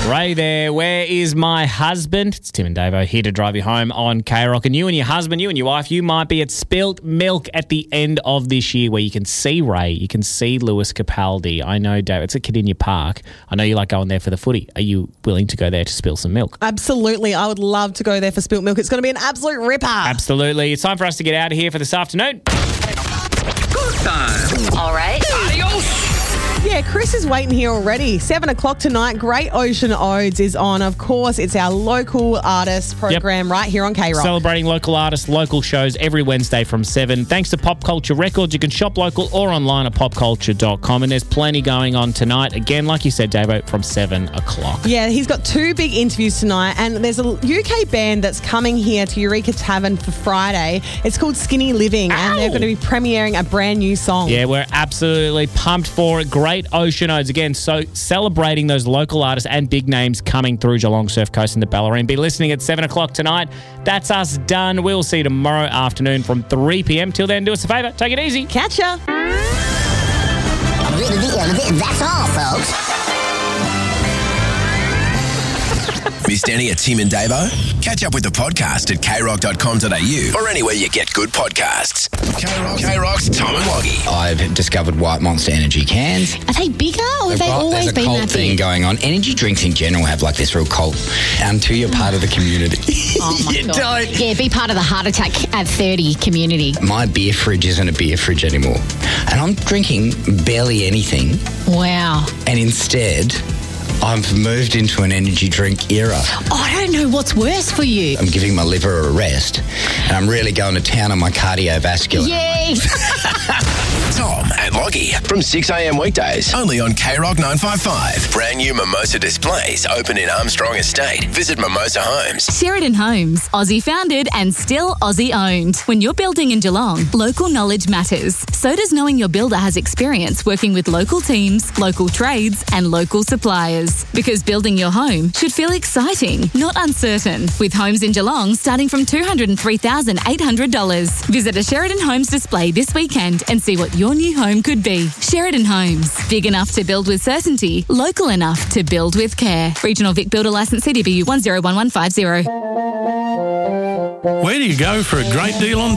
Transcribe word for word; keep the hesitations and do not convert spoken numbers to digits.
Ray there, where is my husband? It's Tim and Davo here to drive you home on K-Rock. And you and your husband, you and your wife, you might be at Spilt Milk at the end of this year where you can see Ray, you can see Lewis Capaldi. I know, Dave, it's at Cardinia Park. I know you like going there for the footy. Are you willing to go there to spill some milk? Absolutely. I would love to go there for Spilt Milk. It's going to be an absolute ripper. Absolutely. It's time for us to get out of here for this afternoon. Good time. All right. Adios. Yeah, Chris is waiting here already. Seven o'clock tonight, Great Ocean Odes is on. Of course, it's our local artist program yep. right here on K-Rock. Celebrating local artists, local shows every Wednesday from seven. Thanks to Pop Culture Records. You can shop local or online at pop culture dot com. And there's plenty going on tonight. Again, like you said, Davo, from seven o'clock. Yeah, he's got two big interviews tonight. And there's a U K band that's coming here to Eureka Tavern for Friday. It's called Skinny Living. Ow. And they're going to be premiering a brand new song. Yeah, we're absolutely pumped for it. Great Ocean Odes again, so celebrating those local artists and big names coming through Geelong Surf Coast and the Bellarine. Be listening at seven o'clock tonight. That's us done. We'll see you tomorrow afternoon from three p.m. Till then, do us a favour, take it easy. Catch ya. That's all, folks. Missed any of Tim and Davo? Catch up with the podcast at k rock dot com dot a u or anywhere you get good podcasts. K-Rock, K-Rock's Tom and Woggy. I've discovered White Monster energy cans. Are they bigger or have they got, always been There's a that cult thing big? going on. Energy drinks in general have like this real cult until you're part of the community. Oh my you God. don't. Yeah, be part of the heart attack at thirty community. My beer fridge isn't a beer fridge anymore. And I'm drinking barely anything. Wow. And instead, I've moved into an energy drink era. Oh, I don't know what's worse for you. I'm giving my liver a rest, and I'm really going to town on my cardiovascular. Yay! Tom and Woggy from six a.m. weekdays only on K-Rock nine fifty-five. Brand new Mimosa displays open in Armstrong Estate. Visit Mimosa Homes. Sheridan Homes, Aussie founded and still Aussie owned. When you're building in Geelong, local knowledge matters. So does knowing your builder has experience working with local teams, local trades and local suppliers. Because building your home should feel exciting, not uncertain. With homes in Geelong starting from two hundred three thousand eight hundred dollars. Visit a Sheridan Homes display this weekend and see what your new home could be. Sheridan Homes. Big enough to build with certainty, local enough to build with care. Regional Vic Builder Licence C D B U one zero one one five zero. Where do you go for a great deal on